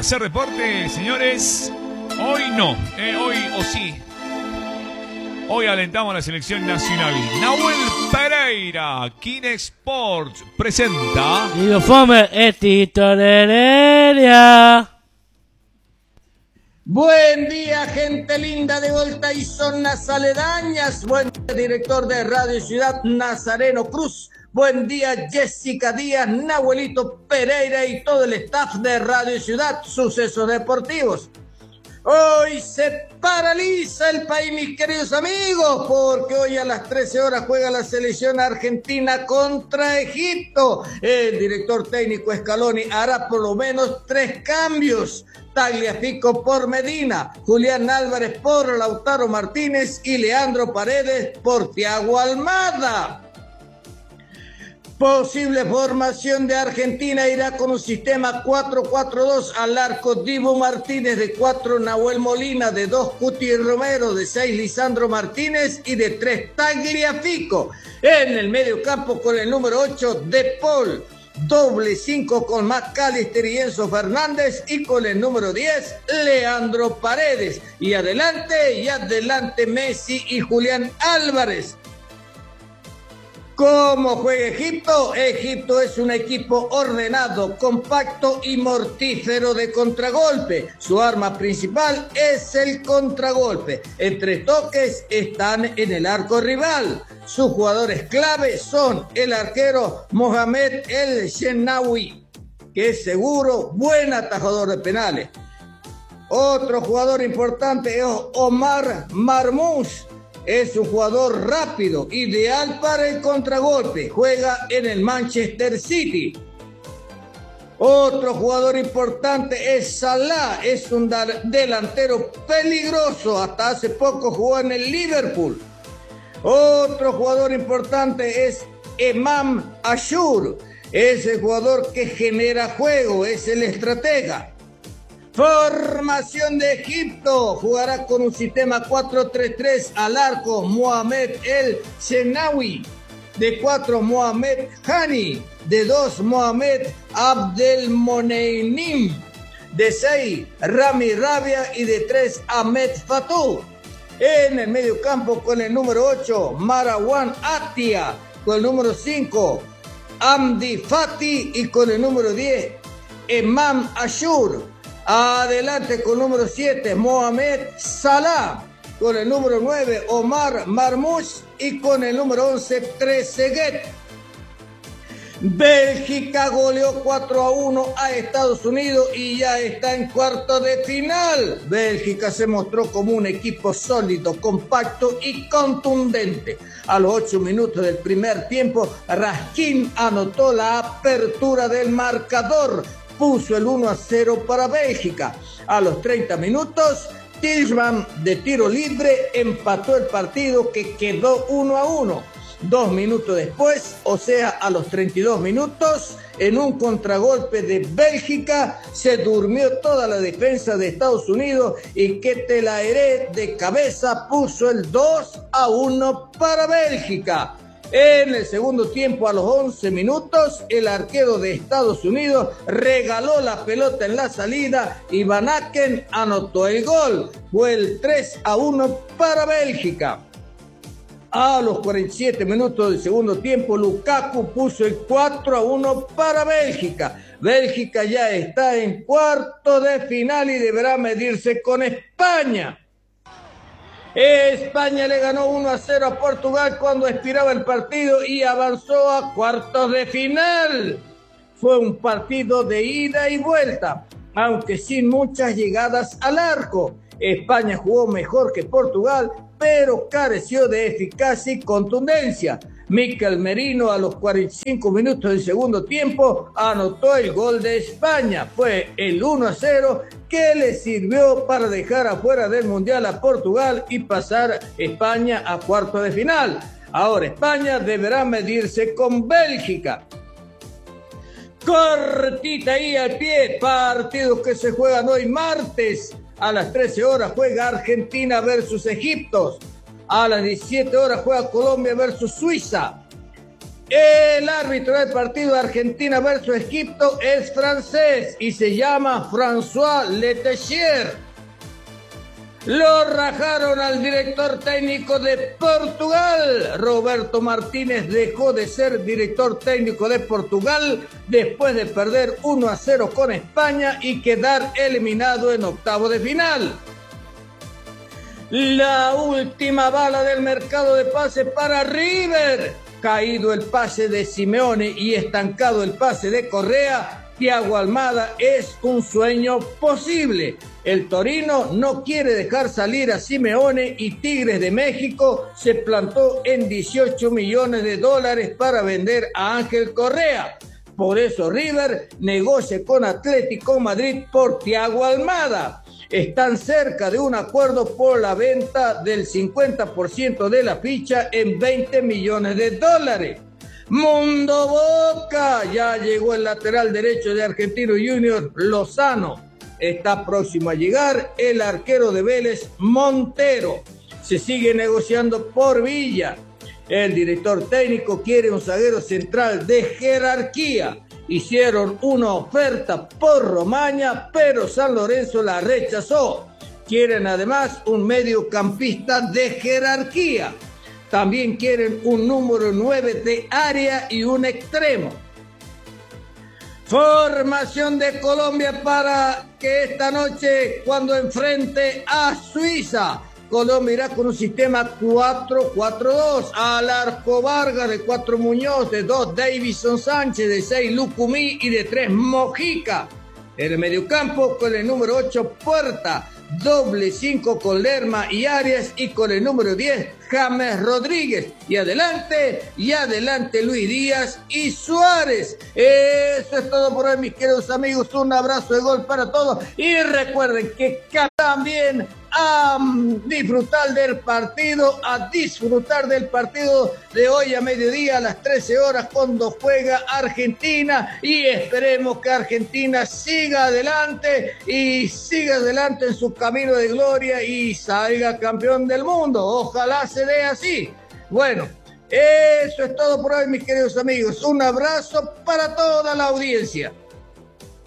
hacer deporte, señores. Hoy no, hoy o sí. Hoy alentamos a la selección nacional. Nahuel Pereira, King Sports, presenta... Digo, fome, Titorería. Buen día, gente linda de vuelta y zonas aledañas. Buen día, director de Radio Ciudad, Nazareno Cruz. Buen día, Jessica Díaz, Nahuelito Pereira y todo el staff de Radio Ciudad, Sucesos Deportivos. Hoy se paraliza el país, mis queridos amigos, porque hoy a las 13 horas juega la selección argentina contra Egipto. El director técnico Scaloni hará por lo menos 3 cambios. Tagliafico por Medina, Julián Álvarez por Lautaro Martínez y Leandro Paredes por Thiago Almada. Posible formación de Argentina irá con un sistema 4-4-2, al arco Dibu Martínez, de 4 Nahuel Molina, de 2 Cuti Romero, de 6 Lisandro Martínez y de 3 Tagliafico. En el medio campo con el número 8 De Paul, doble 5 con McAllister y Enzo Fernández y con el número 10 Leandro Paredes. Y adelante Messi y Julián Álvarez. ¿Cómo juega Egipto? Egipto es un equipo ordenado, compacto y mortífero de contragolpe. Su arma principal es el contragolpe. En 3 toques están en el arco rival. Sus jugadores clave son el arquero Mohamed El Shenawi, que es seguro, buen atajador de penales. Otro jugador importante es Omar Marmoush. Es un jugador rápido, ideal para el contragolpe. Juega en el Manchester City. Otro jugador importante es Salah. Es un delantero peligroso. Hasta hace poco jugó en el Liverpool. Otro jugador importante es Emam Ashur. Es el jugador que genera juego. Es el estratega. Formación de Egipto. Jugará con un sistema 4-3-3. Al arco Mohamed El Shenawi. De 4 Mohamed Hani. De 2 Mohamed Abdelmoneinim. De 6 Rami Rabia y de 3 Ahmed Fatou. En el medio campo con el número 8 Marwan Atia. Con el número 5 Amdi Fati y con el número 10 Emam Ashur. Adelante con el número 7, Mohamed Salah. Con el número 9, Omar Marmoush. Y con el número 11, Trezeguet. Bélgica goleó 4-1 a Estados Unidos y ya está en cuartos de final. Bélgica se mostró como un equipo sólido, compacto y contundente. A los 8 minutos del primer tiempo, Raskin anotó la apertura del marcador. Puso el 1-0 para Bélgica. A los 30 minutos, Tillman de tiro libre empató el partido, que quedó 1-1. 2 minutos después, o sea, a los 32 minutos, en un contragolpe de Bélgica, se durmió toda la defensa de Estados Unidos y Ketelaere de cabeza puso el 2-1 para Bélgica. En el segundo tiempo, a los 11 minutos, el arquero de Estados Unidos regaló la pelota en la salida y Van Aken anotó el gol. Fue el 3-1 para Bélgica. A los 47 minutos del segundo tiempo, Lukaku puso el 4-1 para Bélgica. Bélgica ya está en cuarto de final y deberá medirse con España. España le ganó 1-0 a Portugal cuando expiraba el partido y avanzó a cuartos de final. Fue un partido de ida y vuelta, aunque sin muchas llegadas al arco. España jugó mejor que Portugal, pero careció de eficacia y contundencia. Mikel Merino a los 45 minutos del segundo tiempo anotó el gol de España. Fue el 1-0 que le sirvió para dejar afuera del Mundial a Portugal y pasar España a cuartos de final. Ahora España deberá medirse con Bélgica. Cortita ahí al pie, partidos que se juegan hoy martes. A las 13 horas juega Argentina versus Egipto. A las 17 horas juega Colombia versus Suiza. El árbitro del partido Argentina versus Egipto es francés y se llama François Letelier. Lo rajaron al director técnico de Portugal. Roberto Martínez dejó de ser director técnico de Portugal después de perder 1-0 con España y quedar eliminado en octavo de final. La última bala del mercado de pases para River. Caído el pase de Simeone y estancado el pase de Correa, Thiago Almada es un sueño posible. El Torino no quiere dejar salir a Simeone y Tigres de México se plantó en $18 millones para vender a Ángel Correa. Por eso River negocia con Atlético Madrid por Thiago Almada. Están cerca de un acuerdo por la venta del 50% de la ficha en $20 millones. Mundo Boca, ya llegó el lateral derecho de Argentino Junior, Lozano. Está próximo a llegar el arquero de Vélez, Montero. Se sigue negociando por Villa. El director técnico quiere un zaguero central de jerarquía. Hicieron una oferta por Romaña, pero San Lorenzo la rechazó. Quieren además un mediocampista de jerarquía. También quieren un número 9 de área y un extremo. Formación de Colombia para que esta noche, cuando enfrente a Suiza, Colombia irá con un sistema 4-4-2. Al arco Vargas, de 4 Muñoz, de 2 Davison Sánchez, de 6 Lucumí y de 3 Mojica. En el mediocampo con el número 8 Puerta, doble 5 con Lerma y Arias y con el número 10 James Rodríguez. Y adelante Luis Díaz y Suárez. Eso es todo por hoy, mis queridos amigos. Un abrazo de gol para todos y recuerden que también a disfrutar del partido de hoy a mediodía a las 13 horas cuando juega Argentina, y esperemos que Argentina siga adelante en su camino de gloria y salga campeón del mundo. Ojalá se dé así. Bueno, eso es todo por hoy, mis queridos amigos. Un abrazo para toda la audiencia.